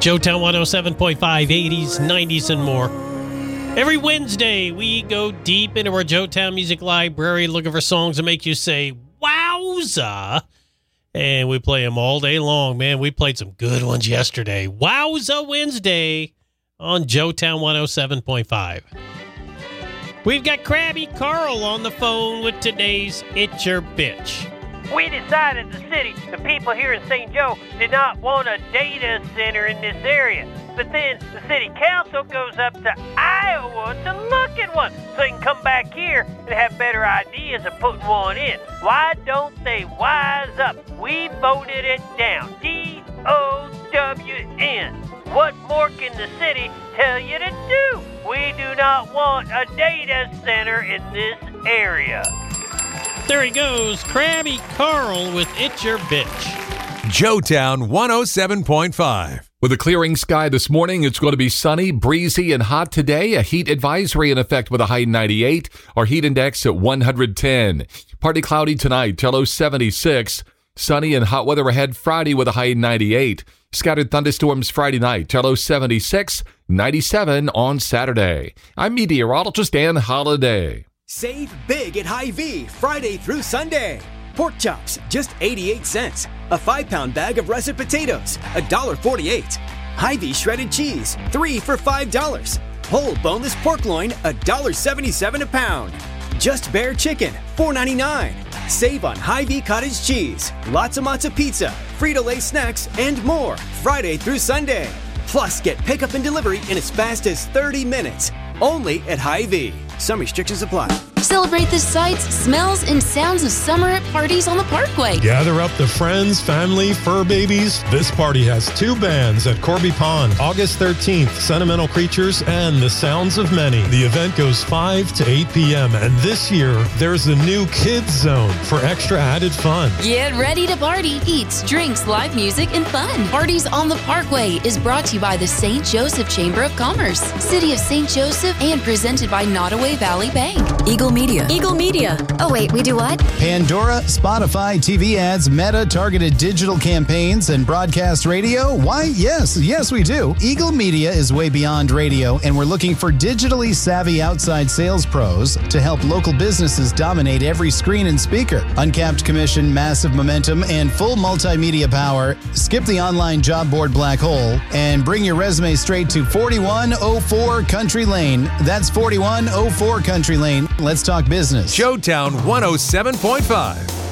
Joetown 107.5, 80s, 90s, and more. Every Wednesday, we go deep into our Joetown Music Library looking for songs that make you say, wowza. And we play them all day long, man. We played some good ones yesterday. Wowza Wednesday on Joetown 107.5. We've got Krabby Carl on the phone with today's It's Your Bitch. We decided the city, the people here in St. Joe, did not want a data center in this area. But then the city council goes up to Iowa to look at one so they can come back here and have better ideas of putting one in. Why don't they wise up? We voted it down. D-O-W-N. What more can the city tell you to do? We do not want a data center in this area. There he goes, Krabby Carl with It's Your Bitch. Joetown 107.5. With a clearing sky this morning, it's going to be sunny, breezy, and hot today. A heat advisory in effect with a high 98. Our heat index at 110. Partly cloudy tonight, low 76. Sunny and hot weather ahead Friday with a high 98. Scattered thunderstorms Friday night, low 76. 97 on Saturday. I'm meteorologist Dan Holliday. Save big at Hy-Vee Friday through Sunday. Pork chops, just 88 cents. A 5-pound bag of russet potatoes, $1.48. Hy-Vee shredded cheese, 3 for $5. Whole boneless pork loin, $1.77 a pound. Just bare chicken, $4.99. Save on Hy-Vee cottage cheese, lots of matzo pizza, Frito-Lay snacks, and more Friday through Sunday. Plus, get pickup and delivery in as fast as 30 minutes. Only at Hy-Vee. Some restrictions apply. Celebrate the sights, smells, and sounds of summer at parties on the Parkway. Gather up the friends, family, fur babies. This party has 2 bands at Corby Pond. August 13th, Sentimental Creatures and The Sounds of Many. The event goes 5 to 8 p.m. And this year, there's a new Kids Zone for extra added fun. Get ready to party. Eats, drinks, live music, and fun. Parties on the Parkway is brought to you by the St. Joseph Chamber of Commerce, City of St. Joseph, and presented by Nottoway Valley Bank. Eagle Media. Eagle Media. Oh, wait, we do what? Pandora, Spotify, TV ads, Meta, targeted digital campaigns, and broadcast radio? Why, yes, we do. Eagle Media is way beyond radio, and we're looking for digitally savvy outside sales pros to help local businesses dominate every screen and speaker. Uncapped commission, massive momentum, and full multimedia power. Skip the online job board black hole and bring your resume straight to 4104 Country Lane. That's 4104 Country Lane. Let's talk business. Joetown 107.5.